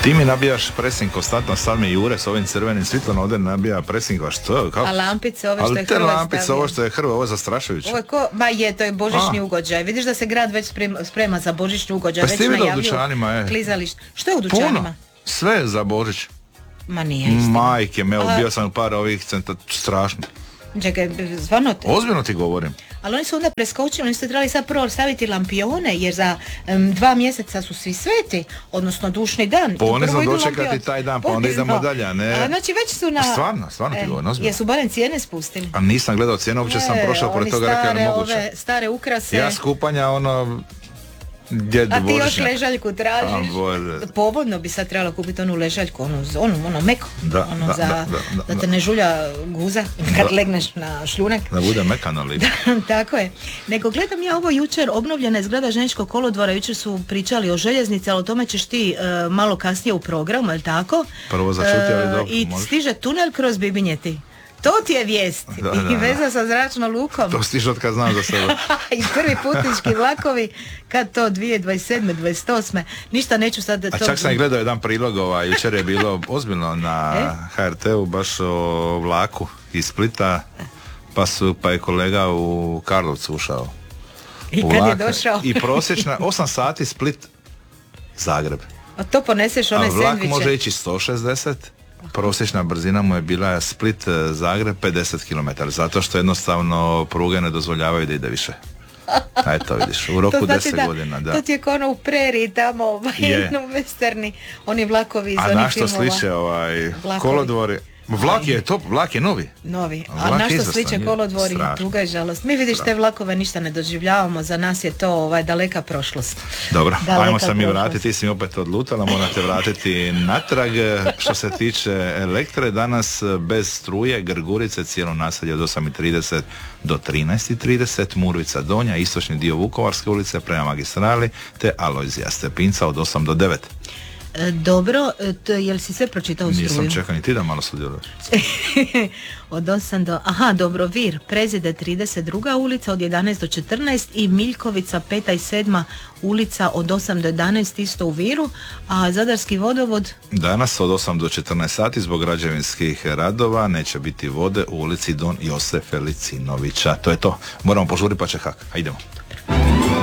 Ti mi nabijaš presing konstantno, sad mi Jure s ovim crvenim svjetlom ovdje nabija presing, a što? Kako? A lampice ove što ali je te Hrvatska lampice, stavio. ovo što je Hrvatska, ovo je zastrašujuće. Ovo je to je božićni ugođaj. Vidiš da se grad već sprema za božićni ugođaj. Pa već ste vidio u najavljuju dućanima, klizalište. Što je u dućanima? Puno. Sve je za Božić. Ma nije istina. Majke, bio sam u par ovih strašno. Čekaj, stvarno te. Ozbiljno ti govorim. Ali oni su onda preskočili, oni su trebali sad prvo staviti lampione, jer za 2 mjeseca su svi sveti, odnosno dušni dan. Ponizno dočekati taj dan, pa onda idemo dalje, a ne... A znači već su na... Stvarno ti govorim, ozbiljno. Jesu barem cijene spustili? A nisam gledao cijene, uopće sam prošao pored toga, rekao je moguće. Ove stare ukrase... Ja skupanja, a ti još ležaljku tražiš. Povoljno bi sad trebalo kupiti onu ležaljku, ono meko, da te ne žulja guza kad legneš na šljunak. Da bude mekano li. Tako je. Nego gledam ja ovo jučer, obnovljena je zgrada Željezničkog kolodvora, jučer su pričali o željeznici, ali o tome ćeš ti malo kasnije u programu, je li tako? Prvo začuti, ali dobro. I stiže tunel kroz Bibinjeti. To ti je vijest. I veza sa zračnom lukom. To stiže od kad znam za sebe. I prvi putnički vlakovi, kad to 2027. 28. Ništa neću sad... A čak sam i gledao jedan prilog, jučer je bilo ozbiljno na HRT-u baš o vlaku iz Splita, pa je kolega u Karlovcu ušao. I kad je došao? I prosječna 8 sati Split Zagreb. A to poneseš one sendviče. A vlak može ići 160. Prosječna brzina mu je bila Split Zagreb 50 km, zato što jednostavno pruge ne dozvoljavaju da ide više. A eto vidiš, u roku 10 godina. Da. To ti je kao ono u preriji tamo, u westerni, oni vlakovi iz onih filmova. A na što sliče kolodvori? Vlak je novi. A na što sliče kolodvori, tuga je žalost. Mi vidiš te vlakove ništa ne doživljavamo, za nas je to daleka prošlost. Dobro, ajmo se mi vratiti, ti si mi opet odlutala, morate vratiti natrag. Što se tiče Elektre, danas bez struje, Grgurice, cijelo naselje od 8:30 do 13:30, Murvica Donja, istočni dio Vukovarske ulice prema magistrali, te Alojzija Stepinca od 8 do 9. Dobro, jel si sve pročitao struju? Nisam, čekao ni ti da malo sudjeluješ. Od 8 do... dobro, Vir, Prezide 32. ulica od 11 do 14 i Miljkovica 5. i 7. ulica od 8 do 11 isto u Viru, a Zadarski vodovod... Danas od 8 do 14 sati zbog građevinskih radova neće biti vode u ulici Don Josef Felicinovića. To je to. Moramo požuriti pa će idemo.